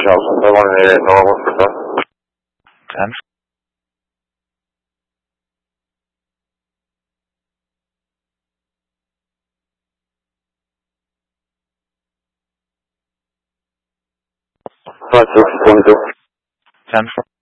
Charles, I want to know what's the 10. Five, 6, 1, 2. 10 for